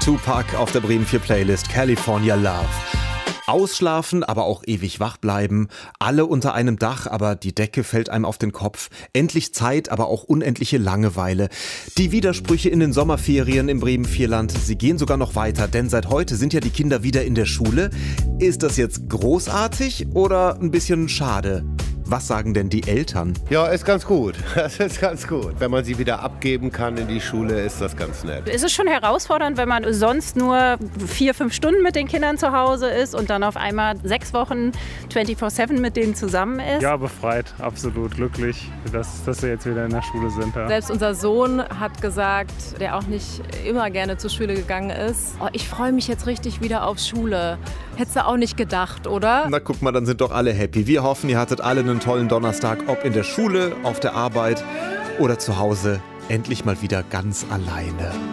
Tupac auf der Bremen 4 Playlist, California Love. Ausschlafen, aber auch ewig wach bleiben. Alle unter einem Dach, aber die Decke fällt einem auf den Kopf. Endlich Zeit, aber auch unendliche Langeweile. Die Widersprüche in den Sommerferien im Bremen Vierland, sie gehen sogar noch weiter, denn seit heute sind ja die Kinder wieder in der Schule. Ist das jetzt großartig oder ein bisschen schade? Was sagen denn die Eltern? Ja, ist ganz gut. Das ist ganz gut. Wenn man sie wieder abgeben kann in die Schule, ist das ganz nett. Es ist schon herausfordernd, wenn man sonst nur 4-5 Stunden mit den Kindern zu Hause ist und dann auf einmal 6 Wochen 24/7 mit denen zusammen ist. Ja, befreit, absolut glücklich, dass sie jetzt wieder in der Schule sind. Ja. Selbst unser Sohn hat gesagt, der auch nicht immer gerne zur Schule gegangen ist, oh, ich freue mich jetzt richtig wieder auf Schule. Hättest du auch nicht gedacht, oder? Na guck mal, dann sind doch alle happy. Wir hoffen, ihr hattet alle einen tollen Donnerstag, ob in der Schule, auf der Arbeit oder zu Hause. Endlich mal wieder ganz alleine.